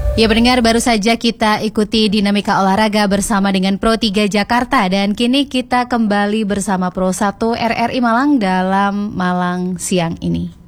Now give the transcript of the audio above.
Ya pendengar, baru saja kita ikuti dinamika olahraga bersama dengan Pro 3 Jakarta. Dan kini kita kembali bersama Pro 1 RRI Malang dalam Malang siang ini.